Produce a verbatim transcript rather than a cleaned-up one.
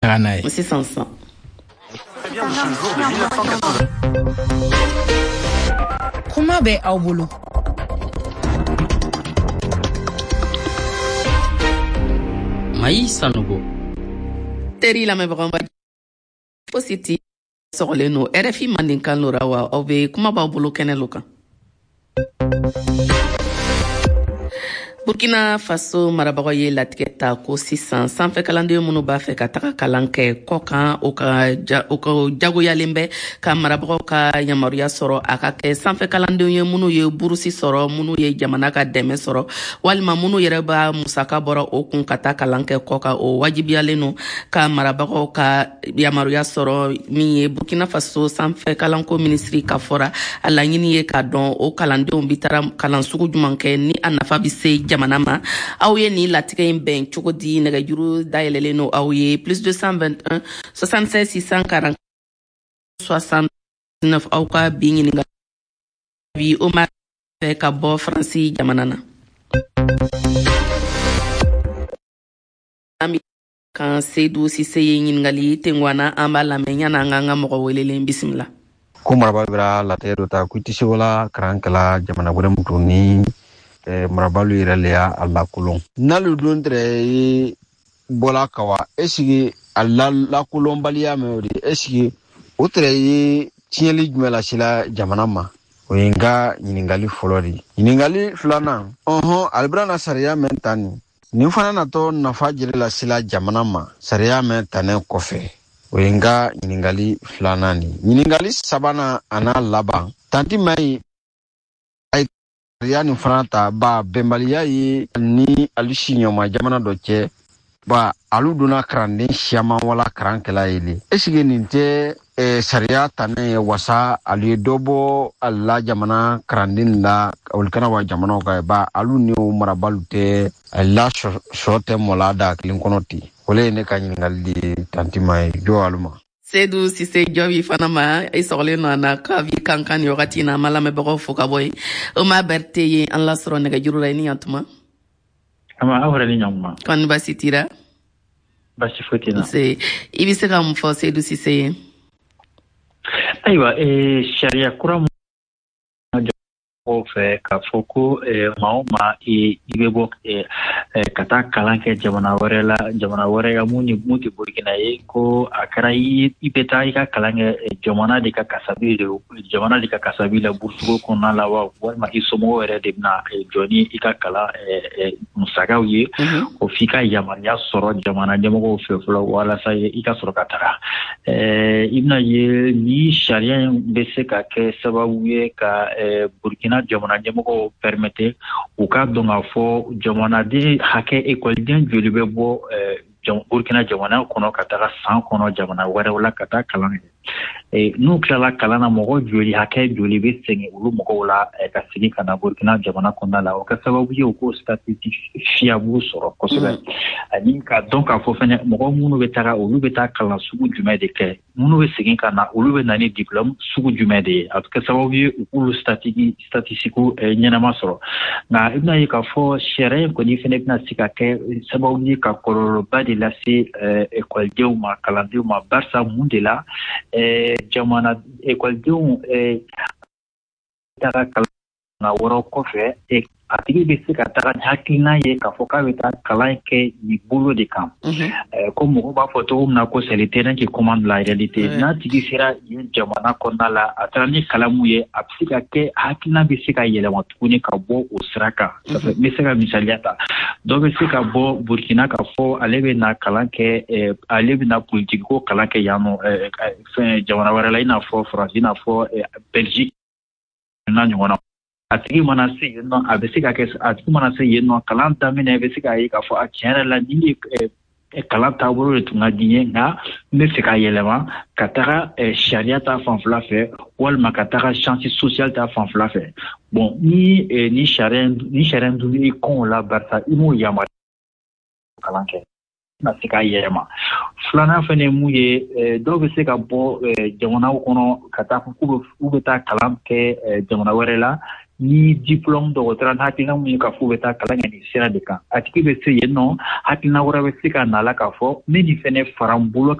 taga n'a ye. Sisan sisan. Kuma bɛ aw bolo. Maï Sanogo. Teri lamɛnbagaw ba positi sɔgɔlen no R F I Mandenkan lora wa aw bɛ kuma b'aw bolo kɛnɛ lo kan. Burkina Faso marabagaw ye latigɛ ta ko sisan sanfɛ kalanden minnu b'a fɛ ka taga kalan kɛ kɔ kan o ka o ka jagoyalen bɛ ka marabagaw ka yamaruya sɔrɔ a ka kɛ sanfɛ kalandenw ye minnu ye burusi sɔrɔ minnu ye jamana ka dɛmɛ sɔrɔ walima minnu yɛrɛ b'a musaka bɔra o kun ka taa kalan kɛ kɔ kan o wajibiyalen no ka marabagaw ka yamaruya sɔrɔ min ye Burkina Faso sanfɛ kalanko minisiri ka fɔra a laɲini ye ka dɔn o kalandenw bi tara kalan sugu jumɛn kɛ ni a nafa bi se jamana ma. Aw ye ni latigɛ in bɛn cogo di nɛgɛjuru dayɛlɛlen no aw ye plus deux cent vingt et un soixante-seize six cent quarante soixante-neuf aw ka bi ɲininka bi o ma fɛ ka bɔ Faransi jamana na. Kan Seydou Cissé ye ɲiningali tengwana an b'a lamɛn yana an ka mɔgɔ welelen bisimila. Ko marabal bra la tedo ta kuitisi wala krankala jamana wala mutuni eh, marabalu irelea alla kulon nalu dondre bola kawa esigi alla la kulon balia meori esigi utre yi tieli jumela sila jamana ma oyinga nyiningali folori nyiningali flana oho albrana sariya mentani ni fana na to nafa jere la sila jamana ma sariya mentane kofe oyinga nyiningali flana ni nyiningali sabana ana laban tanti mai yani franata ba bembaliya yi ni alishi nyoma jamana doche ba aluduna krande shama wala krankela yele esige ninte e sharia tane wasa ali dobo alla jamana krandin la ulkana wa jamana ka ba aluni marabalute alla shote molada klinkonoti wole ne kanyi ngali tantima jo aluma Seydou Cissé Jobi Fanama e sɔgɔlen no ana ka vi kankan ni wagati na malamɛbagaw fo ka bɔ ye o ma berte ye an la sɔrɔ nɛgɛjuru la ni yantuma ama awra ni nyamma kan basi tira basi fotina se i bɛ se ka mun fɔ Seydou Cissé ye ayiwa eh sharia kura fe ka foko eh maoma e ibebo eh kata kalan ke jamana wore la jamana wore ga muni muti Burkina e ko akara yi ibeta ika kalan jamana de ka kasabile jamana de ka kasabile bursugo konna la wa walma isomo wore de na joni ika kala eh musagaw ye o fika yamanya soro jamana jamogo fe flo wala sa ika soro katara eh ibna ye ni sharia bese ka ke sababu ye ka Burkina jamana jamogo permettre u ka donga fo jamana de hake école den joli be bo Burkina jamana kono katara san kono jamana wɛrɛ wala kata kalan e nu kala kalana mogo joli hake joli be sengi ulu mogo la ka sigi kana Burkina jamana konna la o ka sababu ye ko statistique fiable soro kosɛbɛ ani ka donc a fo fɛnɛ mogo munu be taga ulu be ta kalan sugu jumɛn de kɛ munu be sigi kana ulu be nani diplôme sugu jumɛn de a ka sababu ye ulu statistique statistique ɲɛnama sɔrɔ nka ibna ye ka fɔ sariya ko ni fɛnɛ bina sika kɛ sababu ye ka kɔlɔlɔba de lase ekɔlidenw ma kalandenw ma barisa mun de la jamana ekɔlidenw taga kalan na wɔrɔ kɔfɛ a tigi bɛ se ka taga ni hakilina ye k'a fɔ k'a bɛ taa kalan kɛ nin bolo de kan ko mɔgɔw b'a fɔ cogo min na ko c'est le terrain qui commande la réalité n'a tigi sera yen jamana kɔnɔna la a taara ni kalan mun ye a bɛ se ka kɛ hakilina bɛ se ka yɛlɛma tuguni ka bɔ o sira kan n bɛ se ka misaliya ta dɔ bɛ se ka bɔ Burkina k'a fɔ ale bɛ na kalan kɛ ale bɛ na politique ko kalan kɛ yan nɔ fɛn jamana wɛrɛ la i n'a fɔ Faransi i n'a fɔ Belgique n'a ɲɔgɔn na a tigi mana se yen nɔ a bɛ se ka kɛ a tigi mana se yen nɔ kalan daminɛ bɛ se k'a ye k'a fɔ a tiɲɛ yɛrɛ la ni ye kalan taabolo de tun ka di n ye nka n bɛ fɛ ka yɛlɛma ka taga sariya ta fanfɛla fɛ walima ka taga chance sociale ta fanfɛla fɛ bon ni ni sariya ni sariya dun i kɔn o la barisa i m'o yamaruya kalan kɛ na se k'a yɛlɛma filanan fɛnɛ ye mun ye dɔw bɛ se ka bɔ jamanaw kɔnɔ ka taa fɔ k'u bɛ taa kalan kɛ jamana wɛrɛ la ni diplôme dɔgɔtɔrɔ hakilina mun ye k'a fɔ u bɛ taa kalan kɛ nin sira de kan a tigi bɛ se yen nɔ hakilina wɛrɛ bɛ se ka na la k'a fɔ ne nin fɛnɛ fara n bolo